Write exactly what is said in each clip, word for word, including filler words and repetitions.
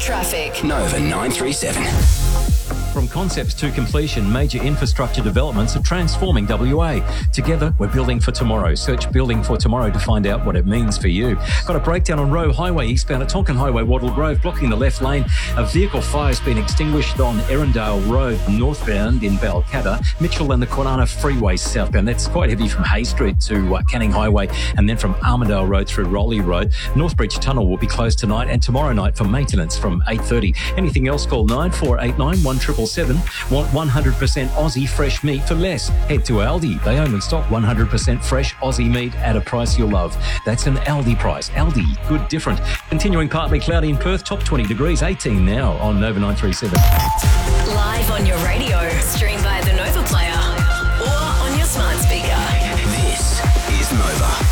Traffic. Nova nine three seven. From concepts to completion, major infrastructure developments are transforming W A. Together, we're building for tomorrow. Search Building for Tomorrow to find out what it means for you. Got a breakdown on Roe Highway eastbound at Tonkin Highway, Wattle Grove, blocking the left lane. A vehicle fire's been extinguished on Erindale Road northbound in Balcatta. Mitchell and the Kwinana Freeway southbound. That's quite heavy from Hay Street to uh, Canning Highway, and then from Armidale Road through Rowley Road. Northbridge Tunnel will be closed tonight and tomorrow night for maintenance from eight thirty. Anything else, call nine four eight nine, one seven seven. Want one hundred percent Aussie fresh meat for less? Head to Aldi. They only stock one hundred percent fresh Aussie meat at a price you'll love. That's an Aldi price. Aldi, good different. Continuing partly cloudy in Perth, top twenty degrees, eighteen now on Nova nine three seven. Live on your radio, stream via the Nova Player or on your smart speaker. This is Nova.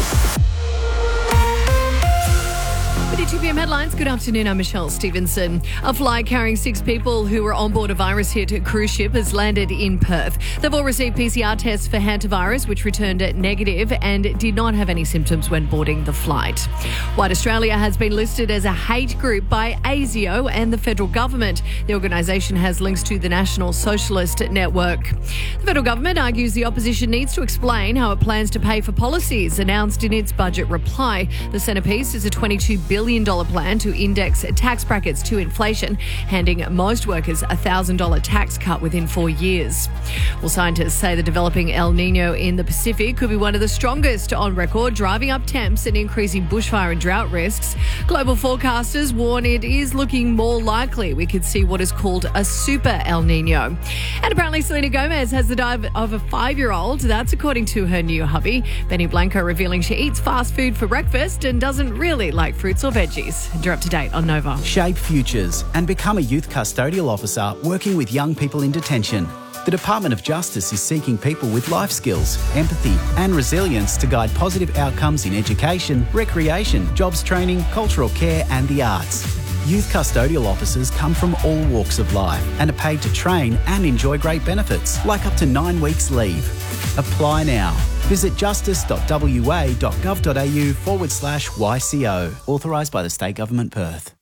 With your two p m headlines, good afternoon, I'm Michelle Stevenson. A flight carrying six people who were on board a virus-hit cruise ship has landed in Perth. They've all received P C R tests for hantavirus, which returned negative and did not have any symptoms when boarding the flight. White Australia has been listed as a hate group by ASIO and the federal government. The organisation has links to the National Socialist Network. The federal government argues the opposition needs to explain how it plans to pay for policies announced in its budget reply. The centrepiece is a twenty-two billion dollars plan to index tax brackets to inflation, handing most workers a one thousand dollars tax cut within four years. Well, scientists say the developing El Nino in the Pacific could be one of the strongest on record, driving up temps and increasing bushfire and drought risks. Global forecasters warn it is looking more likely we could see what is called a super El Nino. And apparently Selena Gomez has the dive of a five-year-old. That's according to her new hubby. Benny Blanco revealing she eats fast food for breakfast and doesn't really like fruits or veggies. You're up to date on Nova. Shape futures and become a youth custodial officer working with young people in detention. The Department of Justice is seeking people with life skills, empathy and resilience to guide positive outcomes in education, recreation, jobs training, cultural care and the arts. Youth custodial officers come from all walks of life and are paid to train and enjoy great benefits, like up to nine weeks leave. Apply now. Visit justice.wa.gov.au forward slash YCO. Authorised by the State Government, Perth.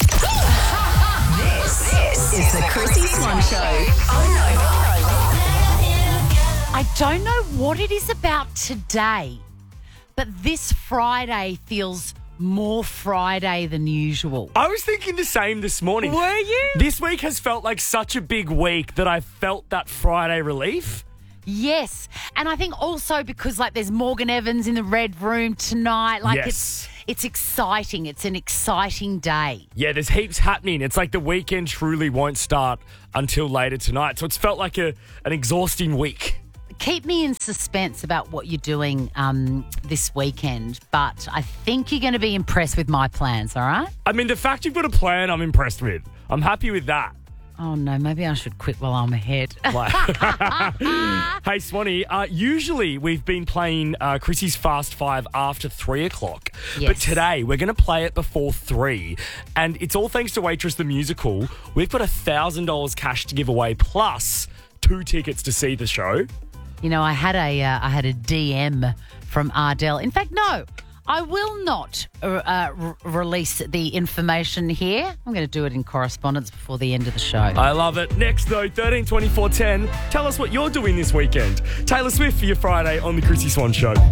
This, this is the Chrissy Swan Show on Nova. I don't know what it is about today, but this Friday feels more Friday than usual. I was thinking the same this morning. Were you? This week has felt like such a big week that I felt that Friday relief. Yes. And I think also because like there's Morgan Evans in the Red Room tonight. Like Yes. it's it's exciting. It's an exciting day. Yeah, there's heaps happening. It's like the weekend truly won't start until later tonight. So it's felt like a an exhausting week. Keep me in suspense about what you're doing um, this weekend, but I think you're going to be impressed with my plans, all right? I mean, the fact you've got a plan, I'm impressed with. I'm happy with that. Oh, no, maybe I should quit while I'm ahead. Like, hey, Swanee, uh, usually we've been playing uh, Chrissy's Fast Five after three o'clock. Yes. But today we're going to play it before three. And it's all thanks to Waitress the Musical. We've got one thousand dollars cash to give away plus two tickets to see the show. You know, I had a uh, I had a D M from Ardell. In fact, no, I will not uh, uh, release the information here. I'm going to do it in correspondence before the end of the show. I love it. Next, though, thirteen twenty-four ten. Tell us what you're doing this weekend. Taylor Swift for your Friday on The Chrissy Swan Show.